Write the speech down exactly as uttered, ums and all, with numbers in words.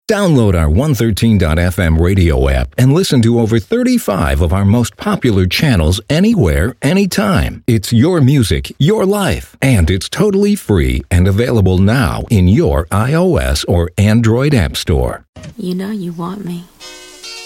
Download our one thirteen dot f m radio app and listen to over thirty-five of our most popular channels anywhere, anytime. It's your music, your life, and it's totally free and available now in your iOS or Android app store. You know you want me.